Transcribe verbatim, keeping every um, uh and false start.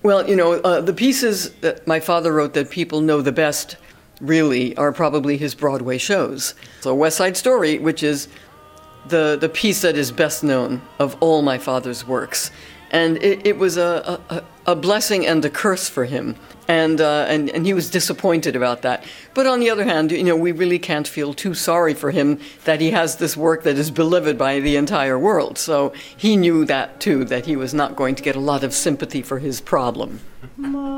Well, you know, uh, the pieces that my father wrote that people know the best, really, are probably his Broadway shows. So West Side Story, which is the, the piece that is best known of all my father's works. And it, it was a, a, a blessing and a curse for him. And, uh, and and he was disappointed about that. But on the other hand, you know, we really can't feel too sorry for him that he has this work that is beloved by the entire world. So he knew that, too, that he was not going to get a lot of sympathy for his problem.